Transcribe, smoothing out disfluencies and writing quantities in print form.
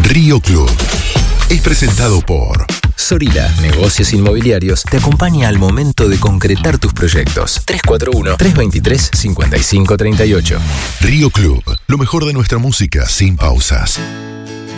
Río Club es presentado por Sorila Negocios Inmobiliarios te acompaña al momento de concretar tus proyectos. 341-323-5538. Río Club, lo mejor de nuestra música sin pausas.